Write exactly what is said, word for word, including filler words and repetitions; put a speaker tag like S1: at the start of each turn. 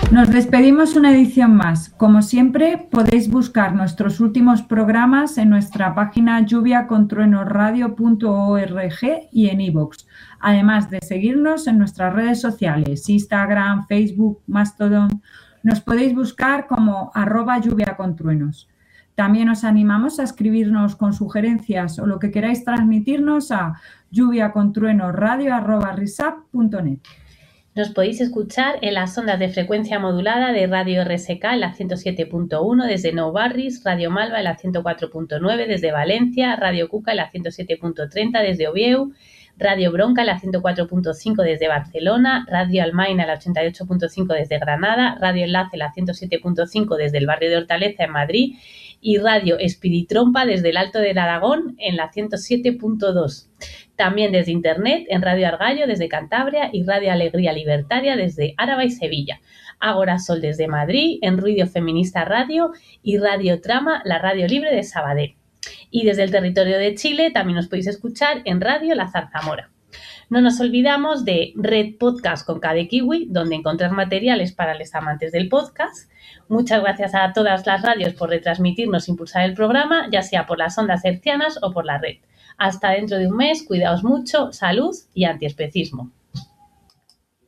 S1: Nos despedimos una edición más. Como siempre, podéis buscar nuestros últimos programas en nuestra página lluvia con truenos radio punto org y en iVoox, además de seguirnos en nuestras redes sociales, Instagram, Facebook, Mastodon. Nos podéis buscar como arroba lluvia con truenos. También os animamos a escribirnos con sugerencias o lo que queráis transmitirnos a lluviacontruenosradio arroba risap punto net.
S2: Nos podéis escuchar en las ondas de frecuencia modulada de Radio R S K en la ciento siete punto uno desde Nou Barris, Radio Malva en la ciento cuatro punto nueve desde Valencia, Radio Cuca en la ciento siete punto treinta desde Oviedo, Radio Bronca en la ciento cuatro punto cinco desde Barcelona, Radio Almaina en la ochenta y ocho punto cinco desde Granada, Radio Enlace en la ciento siete punto cinco desde el barrio de Hortaleza en Madrid y Radio Espiritrompa desde el Alto del Aragón en la ciento siete punto dos. También desde Internet en Radio Argallo desde Cantabria y Radio Alegría Libertaria desde Áraba y Sevilla. Agora Sol desde Madrid en Ruido Feminista Radio y Radio Trama, la radio libre de Sabadell. Y desde el territorio de Chile también nos podéis escuchar en Radio La Zarzamora. No nos olvidamos de Red Podcast con K de Kiwi, donde encontrar materiales para los amantes del podcast. Muchas gracias a todas las radios por retransmitirnos e impulsar el programa, ya sea por las ondas hercianas o por la red. Hasta dentro de un mes, cuidaos mucho, salud y antiespecismo.